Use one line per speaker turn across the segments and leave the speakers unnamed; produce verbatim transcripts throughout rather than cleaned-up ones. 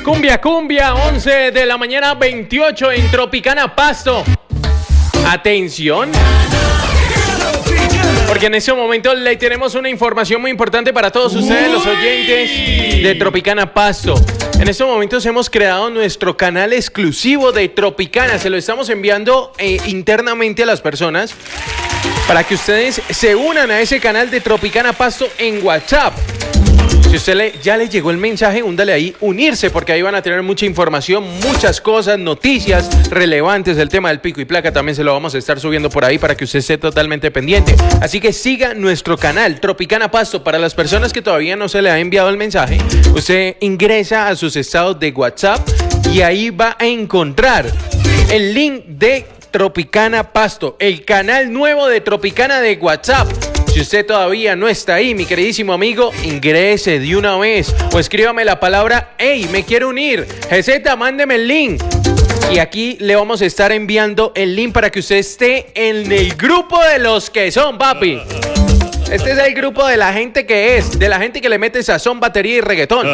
Cumbia, cumbia, once de la mañana, veintiocho en Tropicana Pasto. Atención, porque en este momento le tenemos una información muy importante para todos ustedes, los oyentes de Tropicana Pasto. En estos momentos hemos creado nuestro canal exclusivo de Tropicana. Se lo estamos enviando eh, internamente a las personas para que ustedes se unan a ese canal de Tropicana Pasto en WhatsApp. Si usted le, ya le llegó el mensaje, húndale ahí, unirse, porque ahí van a tener mucha información, muchas cosas, noticias relevantes del tema del pico y placa. También se lo vamos a estar subiendo por ahí para que usted esté totalmente pendiente. Así que siga nuestro canal Tropicana Pasto. Para las personas que todavía no se le ha enviado el mensaje, usted ingresa a sus estados de WhatsApp y ahí va a encontrar el link de Tropicana Pasto, el canal nuevo de Tropicana de WhatsApp. Si usted todavía no está ahí, mi queridísimo amigo, ingrese de una vez o escríbame la palabra hey, me quiero unir. G Z, mándeme el link. Y aquí le vamos a estar enviando el link para que usted esté en el grupo de los que son, papi. Este es el grupo de la gente que es, de la gente que le mete sazón, batería y reggaetón.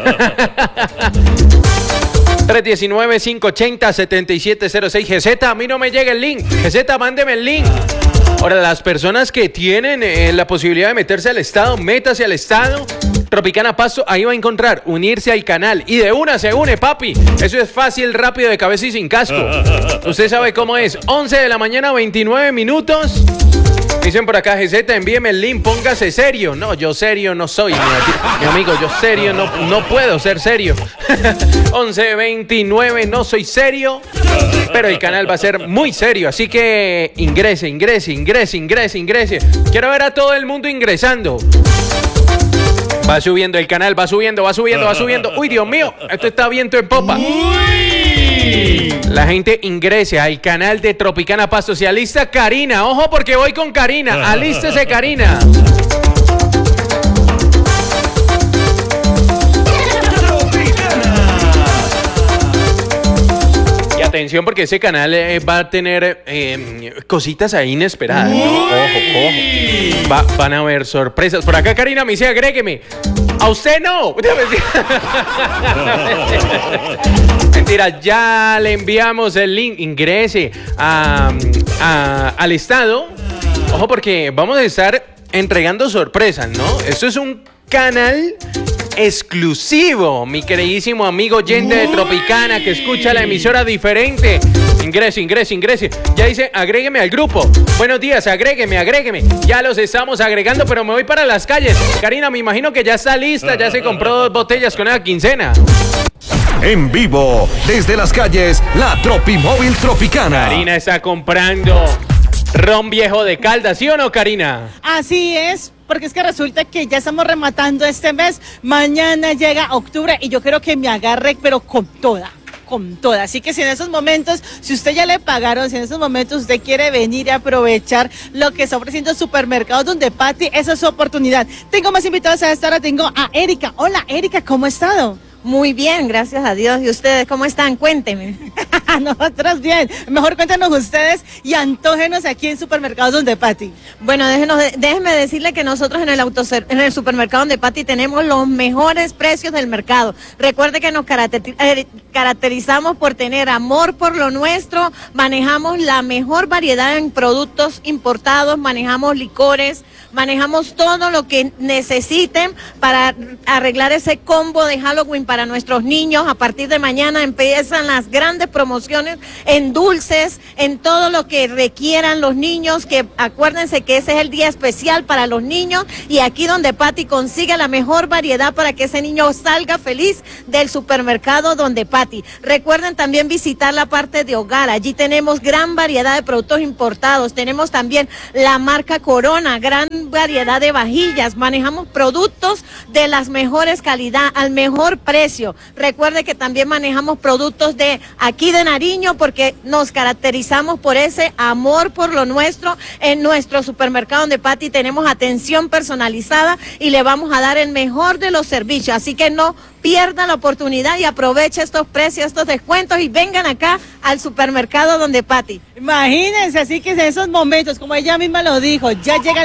tres uno nueve, cinco ocho cero, siete siete cero seis. G Z, a mí no me llega el link. G Z, mándeme el link. Ahora, las personas que tienen eh, la posibilidad de meterse al estado, métase al estado Tropicana Pasto, ahí va a encontrar, unirse al canal. Y de una se une, papi. Eso es fácil, rápido, de cabeza y sin casco. Usted sabe cómo es. once de la mañana, veintinueve minutos. Dicen por acá, G Z, envíeme el link, póngase serio. No, yo serio no soy, mi, mi amigo, yo serio no, no puedo ser serio. once veintinueve, no soy serio, pero el canal va a ser muy serio, así que ingrese, ingrese, ingrese, ingrese, ingrese. Quiero ver a todo el mundo ingresando. Va subiendo el canal, va subiendo, va subiendo, va subiendo. Uy, Dios mío, esto está viento en popa. La gente ingrese al canal de Tropicana Pasto. Se alista Karina. Ojo porque voy con Karina. Alístese, Karina. Y atención porque ese canal eh, va a tener eh, cositas ahí inesperadas, ¿no? Ojo, ojo. Va, van a haber sorpresas. Por acá Karina me dice, agrégueme. A usted no. Mentira, ya le enviamos el link. Ingrese a, a, al estado. Ojo porque vamos a estar entregando sorpresas, ¿no? Esto es un canal exclusivo, mi queridísimo amigo oyente de Tropicana que escucha la emisora diferente. Ingrese, ingrese, ingrese. Ya dice, agrégueme al grupo. Buenos días, agrégueme, agrégueme. Ya los estamos agregando, pero me voy para las calles. Karina, me imagino que ya está lista, ya se compró dos botellas con esa quincena.
En vivo, desde las calles, la Tropimóvil Tropicana.
Karina está comprando ron viejo de Caldas, ¿sí o no, Karina?
Así es, porque es que resulta que ya estamos rematando este mes. Mañana llega octubre y yo quiero que me agarre, pero con toda. con toda. Así que si en esos momentos, si usted ya le pagaron, si en esos momentos usted quiere venir y aprovechar lo que está ofreciendo Supermercados Donde Pati, esa es su oportunidad. Tengo más invitados a esta hora, tengo a Erika. Hola, Erika, ¿cómo ha estado?
Muy bien, gracias a Dios. ¿Y ustedes cómo están? Cuéntenme.
Nosotros bien. Mejor cuéntanos ustedes y antógenos aquí en Supermercados Donde Pati.
Bueno, déjenos, déjenme decirle que nosotros en el, autoser, en el Supermercado Donde Pati tenemos los mejores precios del mercado. Recuerde que nos caracter, eh, caracterizamos por tener amor por lo nuestro, manejamos la mejor variedad en productos importados, manejamos licores, manejamos todo lo que necesiten para arreglar ese combo de Halloween para nuestros niños. A partir de mañana empiezan las grandes promociones en dulces, en todo lo que requieran los niños, que acuérdense que ese es el día especial para los niños y aquí Donde Pati consigue la mejor variedad para que ese niño salga feliz del Supermercado Donde Pati. Recuerden también visitar la parte de hogar, allí tenemos gran variedad de productos importados, tenemos también la marca Corona, gran variedad de vajillas, manejamos productos de las mejores calidad, al mejor precio. Recuerde que también manejamos productos de aquí de Nariño porque nos caracterizamos por ese amor por lo nuestro. En nuestro Supermercado Donde Pati tenemos atención personalizada y le vamos a dar el mejor de los servicios, así que no pierda la oportunidad y aproveche estos precios, estos descuentos y vengan acá al Supermercado Donde Pati.
Imagínense, así que en esos momentos, como ella misma lo dijo, ya llega